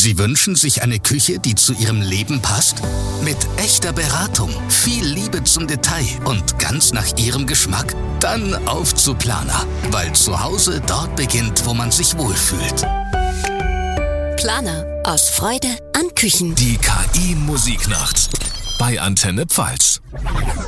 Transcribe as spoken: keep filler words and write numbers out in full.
Sie wünschen sich eine Küche, die zu Ihrem Leben passt? Mit echter Beratung, viel Liebe zum Detail und ganz nach Ihrem Geschmack? Dann auf zu Planer, weil zu Hause dort beginnt, wo man sich wohlfühlt. Planer, aus Freude an Küchen. Die K I-Musiknacht bei Antenne Pfalz.